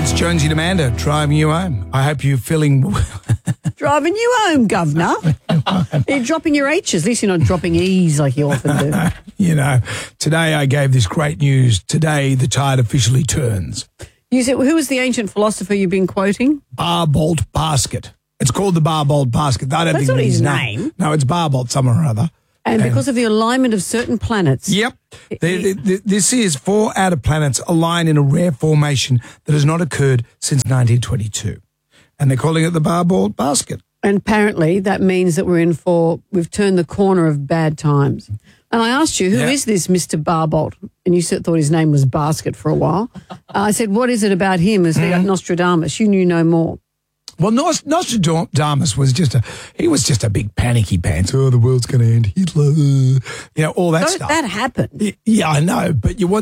It's Jonesy and Amanda driving you home. I hope you're feeling... Driving you home, Governor. You're dropping your H's. At least you're not dropping E's like you often do. You know, today I gave this great news. Today the tide officially turns. You said, who was the ancient philosopher you've been quoting? Barbolt Basket. It's called the Barbolt Basket. I don't That's think not it's his name. No, it's Barbolt somewhere or other. And because of the alignment of certain planets. Yep. This is 4 outer planets aligned in a rare formation that has not occurred since 1922. And they're calling it the Barbolt Basket. And apparently that means that we've turned the corner of bad times. And I asked you, who is this Mr. Barbolt? And you thought his name was Basket for a while. I said, what is it about him? As Nostradamus, you knew no more. Well, Nostradamus was just a big panicky pants. Oh, the world's going to end. Hitler. You know, all that stuff. That happened. Yeah, I know. But